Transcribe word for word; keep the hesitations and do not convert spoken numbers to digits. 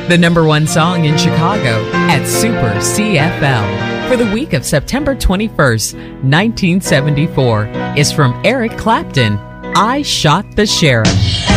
The number one song in Chicago at Super C F L for the week of September twenty-first, nineteen seventy-four is from Eric Clapton, I Shot the Sheriff.